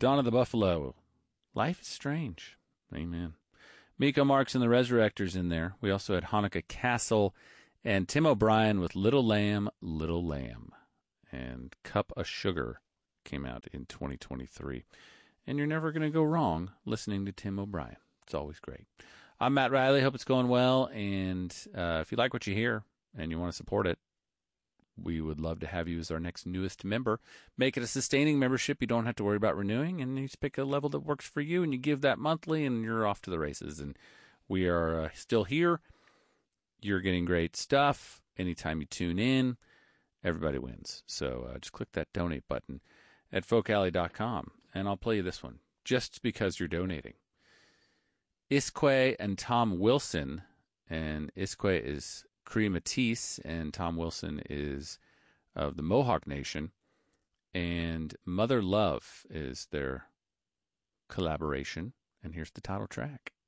Dawn of the Buffalo. Life is Strange. Amen. Miko Marks and the Resurrectors in there. We also had Hanukkah Castle and Tim O'Brien with Little Lamb, Little Lamb. And Cup of Sugar came out in 2023. And you're never going to go wrong listening to Tim O'Brien. It's always great. I'm Matt Riley. Hope it's going well. And if you like what you hear and you want to support it, we would love to have you as our next newest member. Make it a sustaining membership. You don't have to worry about renewing, and you just pick a level that works for you, and you give that monthly, and you're off to the races. And we are still here. You're getting great stuff. Anytime you tune in, everybody wins. So just click that donate button at folkalley.com, and I'll play you this one just because you're donating. Isque and Tom Wilson, and Isque is Cree Matisse, and Tom Wilson is of the Mohawk Nation, and Mother Love is their collaboration, and here's the title track.